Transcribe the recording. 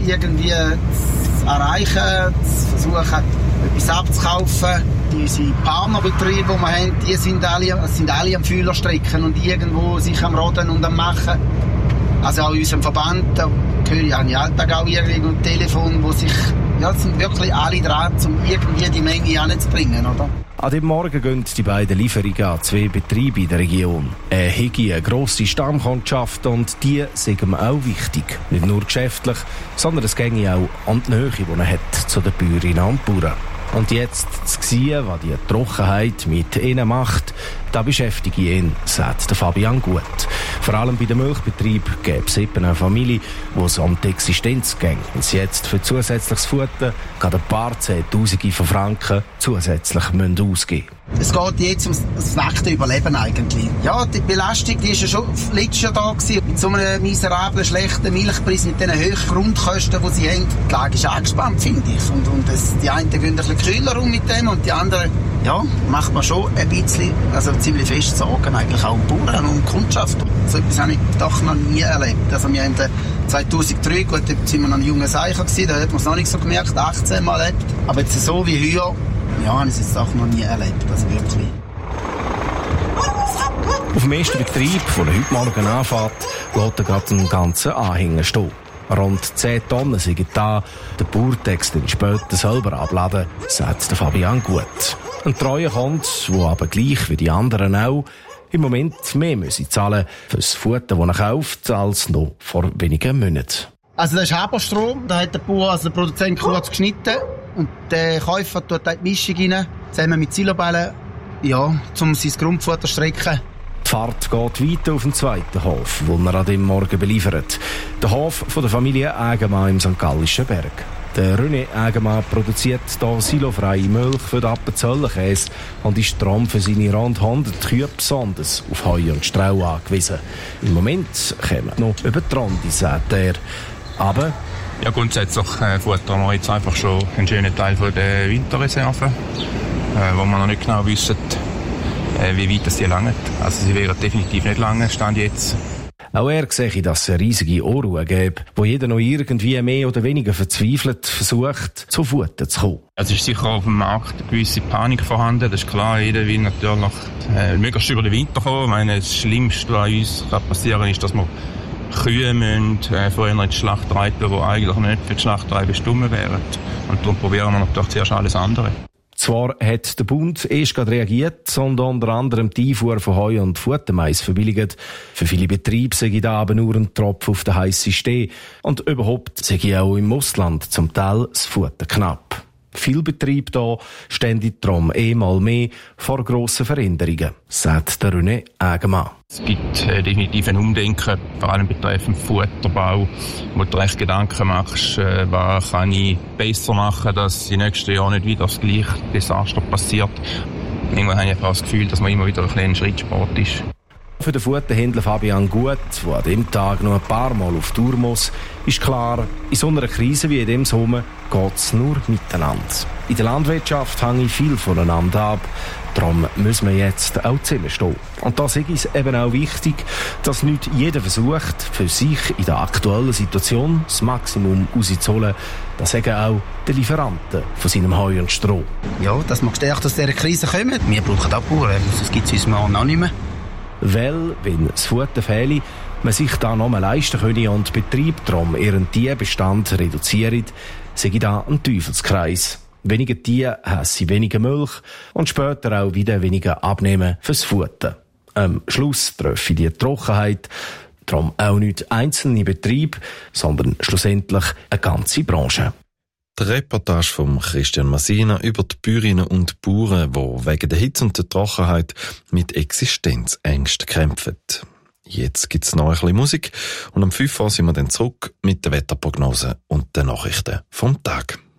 irgendwie zu erreichen, zu versuchen, etwas abzukaufen. Unsere Partnerbetriebe, die wir haben, die sind alle am Fühlerstrecken und irgendwo sich am Roden und am Machen. Also auch in unserem Verband, da höre ich im Alltag auch irgendwo ein Telefon, wo sich, ja, sind wirklich alle dran, um irgendwie die Menge anzubringen, oder? An dem Morgen gehen die beiden Lieferungen an 2 Betriebe in der Region. Eine grosse Stammkundschaft und die sind ihm auch wichtig. Nicht nur geschäftlich, sondern es ginge auch an die Nähe, die er hat zu den Bäuerinnen und Bauern. Und jetzt zu sehen, was die Trockenheit mit ihnen macht, da beschäftige ich ihn, sagt der Fabian Gut. Vor allem bei den Milchbetrieben gäbe es eben eine Familie, wo es um die Existenz geht. Und sie jetzt für zusätzliches Futter gerade ein paar Zehntausende von Franken zusätzlich ausgeben müssen. Es geht jetzt ums nackte Überleben eigentlich. Ja, die Belastung, die ist ja schon letztes Jahr da gewesen. Mit so einem miserablen, schlechten Milchpreis, mit den hohen Grundkosten, die sie haben. Die Lage ist angespannt, finde ich. Und die einen gehen ein bisschen kühler mit dem und die anderen, ja, macht man schon ein bisschen, also ziemlich fest Sorgen eigentlich auch um Bauern und Kundschaft. So etwas habe ich doch noch nie erlebt. Also wir haben 2003, gut, da sind wir noch ein junger Seicher gewesen, da hat man es noch nicht so gemerkt, 18 Mal erlebt. Aber jetzt so wie heute, ja, habe ich es jetzt auch noch nie erlebt, also wirklich. Auf dem ersten Betrieb, der heute Morgen anfährt, lässt er gerade einen ganzen Anhänger stehen. Rund 10 Tonnen sind da. Der Bauer deckt den später selber abladen, sagt der Fabian Gut. Ein treuer Kunde, der aber gleich wie die anderen auch im Moment mehr zahlen für das Futter, das er kauft, als noch vor wenigen Monaten. Also das ist Haberstrom, da hat der Bauer, also der Produzent, kurz geschnitten und der Käufer tut da die Mischung rein, zusammen mit Siloballen, ja, um sein Grundfutter zu strecken. Die Fahrt geht weiter auf den zweiten Hof, den er an dem Morgen beliefert. Der Hof von der Familie Aegemann im St. Gallischen Berg. Der René Aegemann produziert hier silofreie Milch für den Appenzellerkäse und ist darum für seine rund 100 Kühe besonders auf Heu und Strau angewiesen. Im Moment kommen noch über die Runde, sagt er. Aber ja, grundsätzlich futtern wir jetzt einfach schon einen schönen Teil von der Winterreserve, wo wir noch nicht genau wissen, wie weit sie langen. Also sie werden definitiv nicht lange, stand jetzt. Auch er sehe, dass es eine riesige Unruhe gäbe, wo jeder noch irgendwie mehr oder weniger verzweifelt versucht, zu Futter zu kommen. Es ist sicher auf dem Markt eine gewisse Panik vorhanden, das ist klar. Jeder will natürlich möglichst über den Winter kommen. Ich meine, das Schlimmste, was uns passieren kann, ist, dass wir Kühe müssen vorher in die Schlachterei tun, die eigentlich nicht für die Schlachterei bestimmt wären. Und darum probieren wir natürlich zuerst alles andere. Zwar hat der Bund erst gerade reagiert und unter anderem die Einfuhr von Heu und Futtermais verbilligt. Für viele Betriebe sei da aber nur ein Tropfen auf den heissen Steh. Und überhaupt sei auch im Ausland zum Teil das Futter knapp. Viele Betriebe hier stehen darum mal mehr vor grossen Veränderungen, sagt der René Aegemann. Es gibt definitiv ein Umdenken, vor allem betreffend Futterbau, wo du recht Gedanken machst, was kann ich besser machen, dass im nächsten Jahr nicht wieder das gleiche Desaster passiert. Irgendwann habe ich einfach das Gefühl, dass man immer wieder ein kleiner Schrittsport ist. Für den Futterhändler Fabian Gut, der an diesem Tag noch ein paar Mal auf Tour muss, ist klar, in so einer Krise wie in diesem Sommer geht es nur miteinander. In der Landwirtschaft hänge ich viel voneinander ab. Darum müssen wir jetzt auch zusammenstehen. Und da ist es eben auch wichtig, dass nicht jeder versucht, für sich in der aktuellen Situation das Maximum rauszuholen. Das sagen auch die Lieferanten von seinem Heu und Stroh. Ja, dass wir gestärkt aus dieser Krise kommen. Wir brauchen auch Bauern, das gibt es uns morgen auch nicht mehr. Weil, wenn das Futter fehle, man sich da noch mal leisten könne und die Betriebe darum ihren Tierbestand reduzieren, sei da ein Teufelskreis. Weniger Tiere heissen weniger Milch und später auch wieder weniger abnehmen fürs Futter. Am Schluss treffe die Trockenheit darum auch nicht einzelne Betriebe, sondern schlussendlich eine ganze Branche. Die Reportage von Christian Masina über die Bäuerinnen und Bauern, die wegen der Hitze und der Trockenheit mit Existenzängsten kämpfen. Jetzt gibt's noch ein bisschen Musik und um 5 Uhr sind wir dann zurück mit der Wetterprognose und den Nachrichten vom Tag.